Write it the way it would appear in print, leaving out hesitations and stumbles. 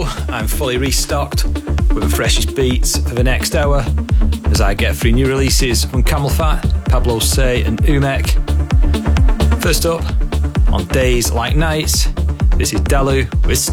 I'm fully restocked with the freshest beats for the next hour as I get 3 new releases from CamelPhat, Pablo Say and Umek. First up, on Days Like Nights, this is Dalu with